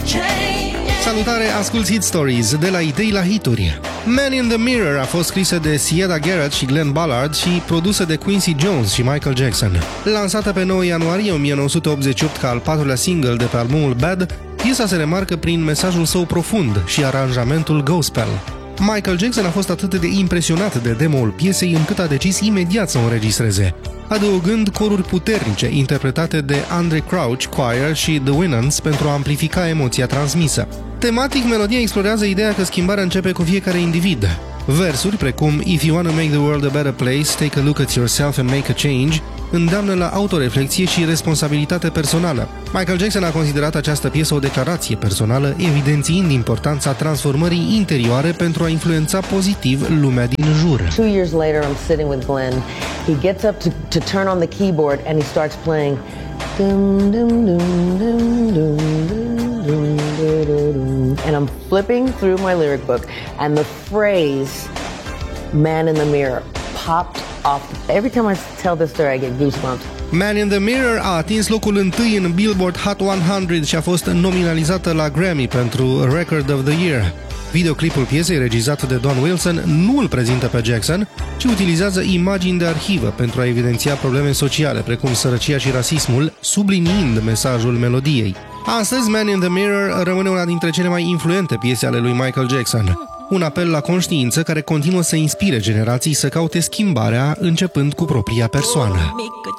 Salutare, asculți Hit Stories, de la idei la hituri. Man in the Mirror a fost scrisă de Siedah Garrett și Glenn Ballard și produsă de Quincy Jones și Michael Jackson. Lansată pe 9 ianuarie 1988 ca al patrulea single de pe albumul Bad, piesa se remarcă prin mesajul său profund și aranjamentul gospel. Michael Jackson a fost atât de impresionat de demo-ul piesei încât a decis imediat să o înregistreze, adăugând coruri puternice interpretate de Andrae Crouch Choir și The Winans pentru a amplifica emoția transmisă. Tematic, melodia explorează ideea că schimbarea începe cu fiecare individ. Versuri precum If you wanna make the world a better place, take a look at yourself and make a change îndeamnă la autoreflexie și responsabilitate personală. Michael Jackson a considerat această piesă o declarație personală, evidențiind importanța transformării interioare pentru a influența pozitiv lumea din jur. 2 years later, I'm sitting with Glenn. He gets up to turn on the keyboard and he starts playing dum dum dum dum dum dum dum, and I'm flipping through my lyric book and the phrase "man in the mirror" popped off. Every time I tell this story, I get goosebumps. Man in the Mirror a atins locul 1 în Billboard Hot 100 și a fost nominalizată la Grammy pentru Record of the Year. Videoclipul piesei, regizat de Don Wilson, nu îl prezintă pe Jackson, ci utilizează imagini de arhivă pentru a evidenția probleme sociale, precum sărăcia și rasismul, subliniind mesajul melodiei. Astăzi, Man in the Mirror rămâne una dintre cele mai influente piese ale lui Michael Jackson. Un apel la conștiință care continuă să inspire generații să caute schimbarea, începând cu propria persoană.